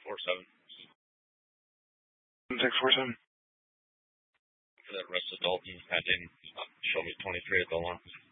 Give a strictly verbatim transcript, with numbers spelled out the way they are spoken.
four seven. six four seven. For that rest of Dalton, I didn't show me twenty-three at the line.